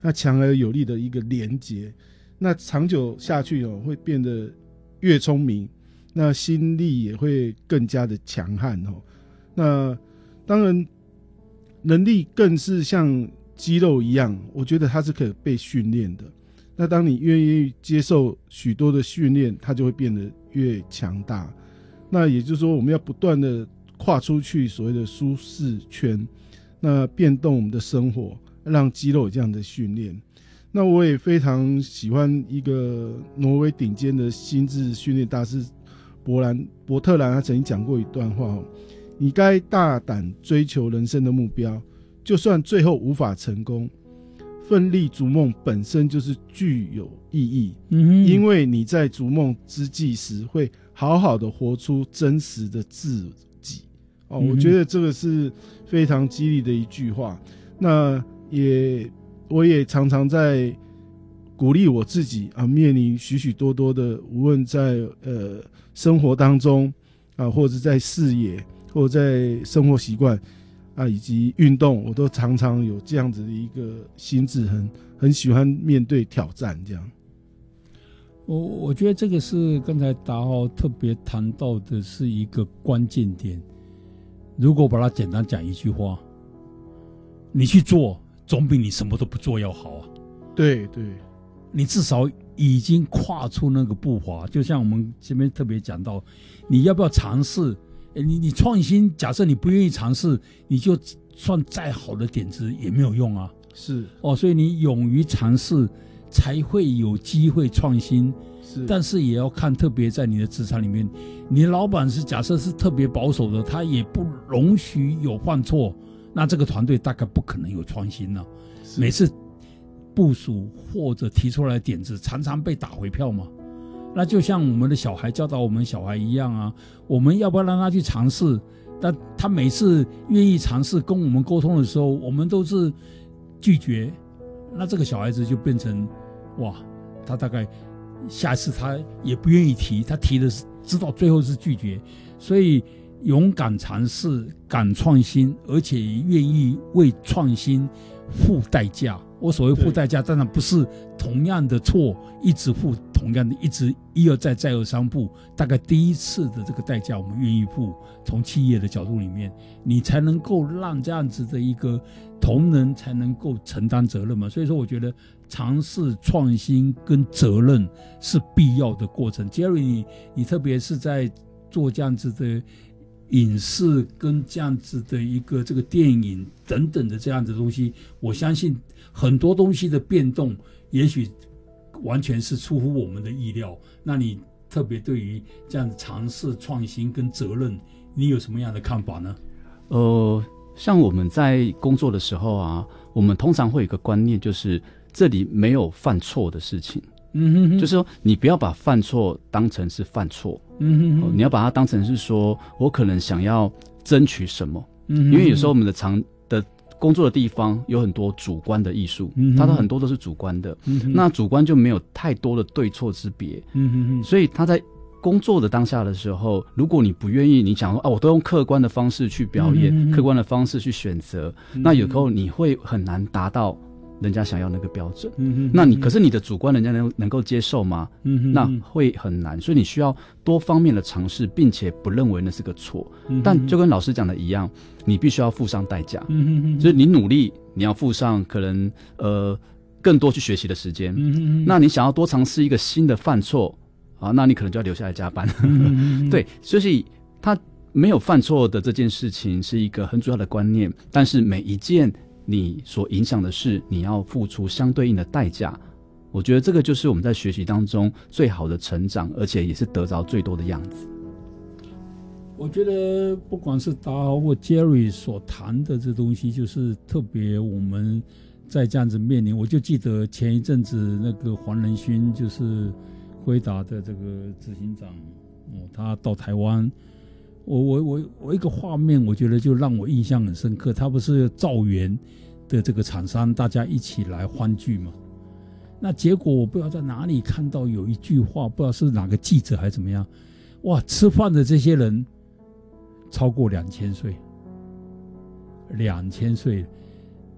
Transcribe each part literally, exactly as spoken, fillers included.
那强而有力的一个连结，那长久下去哦，会变得越聪明，那心力也会更加的强悍哦。那当然，能力更是像肌肉一样，我觉得它是可以被训练的。那当你愿意接受许多的训练，它就会变得越强大。那也就是说，我们要不断的跨出去所谓的舒适圈，那变动我们的生活，让肌肉有这样的训练。那我也非常喜欢一个挪威顶尖的心智训练大师伯兰伯特兰，他曾经讲过一段话：你该大胆追求人生的目标，就算最后无法成功，奋力逐梦本身就是具有意义，嗯，因为你在逐梦之际时会好好的活出真实的自己。哦，我觉得这个是非常激励的一句话。那也我也常常在鼓励我自己啊，面临许许多多的，无论在呃生活当中啊，或者在视野，或者在生活习惯啊，以及运动，我都常常有这样子的一个心智，很很喜欢面对挑战这样。 我我觉得这个是刚才达豪特别谈到的是一个关键点。如果把它简单讲一句话，你去做总比你什么都不做要好啊。 对对， 你至少已经跨出那个步伐。就像我们这边特别讲到，你要不要尝试？你你创新，假设你不愿意尝试，你就算再好的点子也没有用啊。 是哦，所以你勇于尝试，才会有机会创新。是，但是也要看，特别在你的职场里面，你的老板是假设是特别保守的，他也不容许有犯错，那这个团队大概不可能有创新了、啊。每次部署或者提出来的点子，常常被打回票嘛。那就像我们的小孩教导我们小孩一样啊，我们要不要让他去尝试？但他每次愿意尝试跟我们沟通的时候，我们都是拒绝，那这个小孩子就变成哇，他大概下次他也不愿意提，他提的是知道最后是拒绝。所以勇敢尝试，敢创新，而且愿意为创新付代价。我所谓付代价，当然不是同样的错一直付同样的，一直一而再再而三付。大概第一次的这个代价我们愿意付，从企业的角度里面，你才能够让这样子的一个同仁才能够承担责任嘛。所以说我觉得尝试创新跟责任是必要的过程。 Jerry 你, 你特别是在做这样子的影视跟这样子的一个这个电影等等的这样子的东西，我相信很多东西的变动也许完全是出乎我们的意料。那你特别对于这样的尝试创新跟责任，你有什么样的看法呢？ 呃，像我们在工作的时候啊，我们通常会有一个观念，就是这里没有犯错的事情。嗯哼哼，就是说你不要把犯错当成是犯错，嗯哼哼、哦，你要把它当成是说我可能想要争取什么。嗯哼哼，因为有时候我们的常的工作的地方有很多主观的艺术，嗯，它的很多都是主观的，嗯，那主观就没有太多的对错之别，嗯哼哼，所以他在工作的当下的时候，如果你不愿意，你想说啊，我都用客观的方式去表演，嗯，客观的方式去选择，嗯，那有时候你会很难达到人家想要那个标准，嗯，那你可是你的主观人家能能够接受吗？嗯，那会很难，所以你需要多方面的尝试，并且不认为那是个错，嗯，但就跟老师讲的一样，你必须要付上代价，嗯，就是你努力，你要付上可能呃更多去学习的时间，嗯，那你想要多尝试一个新的犯错啊，那你可能就要留下来加班，嗯，对，所以他没有犯错的这件事情是一个很主要的观念，但是每一件你所影响的是你要付出相对应的代价，我觉得这个就是我们在学习当中最好的成长，而且也是得着最多的样子。 我觉得不管是达豪或 Jerry 所谈的这东西，就是特别我们在这样子面临，我就记得前一阵子那个黄仁勋就是辉达的这个执行长，哦，他到台湾，我我我我一个画面，我觉得就让我印象很深刻。他不是造园的这个厂商，大家一起来欢聚嘛？那结果我不知道在哪里看到有一句话，不知道是哪个记者还是怎么样，哇，吃饭的这些人超过两千岁，两千岁，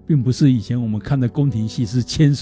并不是以前我们看的宫廷戏是千手